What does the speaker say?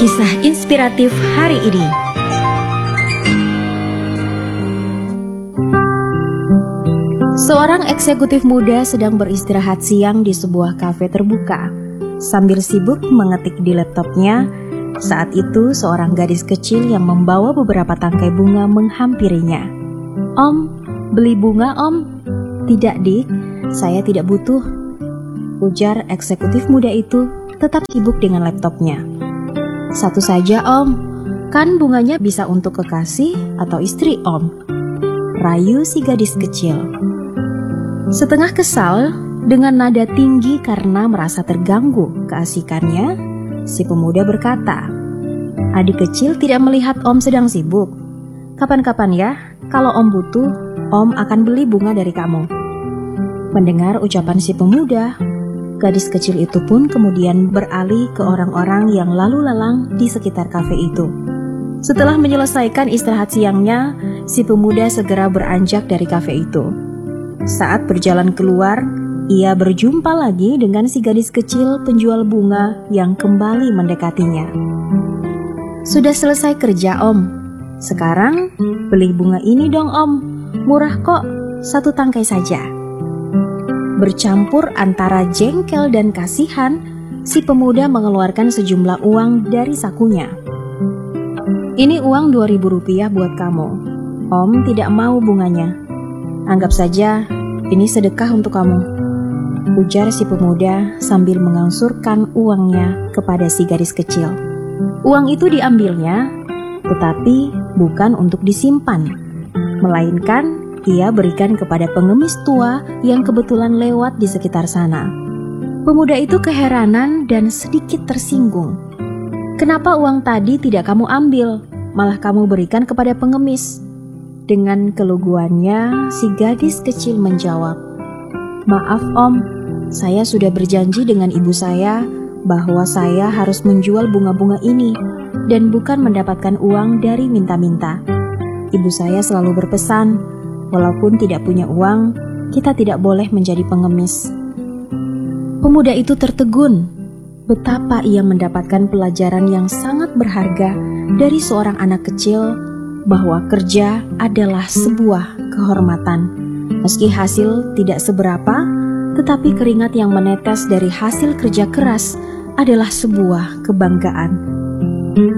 Kisah inspiratif hari ini. Seorang eksekutif muda sedang beristirahat siang di sebuah kafe terbuka. Sambil sibuk mengetik di laptopnya, saat itu seorang gadis kecil yang membawa beberapa tangkai bunga menghampirinya. "Om, beli bunga om?" "Tidak, Dik, saya tidak butuh," ujar eksekutif muda itu tetap sibuk dengan laptopnya. "Satu saja om, kan bunganya bisa untuk kekasih atau istri om," rayu si gadis kecil. Setengah kesal, dengan nada tinggi karena merasa terganggu keasikannya, si pemuda berkata, "Adik kecil tidak melihat om sedang sibuk. Kapan-kapan ya, kalau om butuh, om akan beli bunga dari kamu." Mendengar ucapan si pemuda, gadis kecil itu pun kemudian beralih ke orang-orang yang lalu lalang di sekitar kafe itu. Setelah menyelesaikan istirahat siangnya, si pemuda segera beranjak dari kafe itu. Saat berjalan keluar, ia berjumpa lagi dengan si gadis kecil penjual bunga yang kembali mendekatinya. "Sudah selesai kerja om. Sekarang beli bunga ini dong om. Murah kok, satu tangkai saja." Bercampur antara jengkel dan kasihan, si pemuda mengeluarkan sejumlah uang dari sakunya. "Ini uang 2.000 rupiah buat kamu. Om tidak mau bunganya. Anggap saja ini sedekah untuk kamu," ujar si pemuda sambil mengangsurkan uangnya kepada si gadis kecil. Uang itu diambilnya, tetapi bukan untuk disimpan, melainkan ia berikan kepada pengemis tua yang kebetulan lewat di sekitar sana. Pemuda itu keheranan dan sedikit tersinggung. "Kenapa uang tadi tidak kamu ambil, malah kamu berikan kepada pengemis?" Dengan keluguannya, si gadis kecil menjawab, "Maaf om, saya sudah berjanji dengan ibu saya bahwa saya harus menjual bunga-bunga ini dan bukan mendapatkan uang dari minta-minta. Ibu saya selalu berpesan, walaupun tidak punya uang, kita tidak boleh menjadi pengemis." Pemuda itu tertegun. Betapa ia mendapatkan pelajaran yang sangat berharga dari seorang anak kecil, bahwa kerja adalah sebuah kehormatan. Meski hasil tidak seberapa, tetapi keringat yang menetes dari hasil kerja keras adalah sebuah kebanggaan.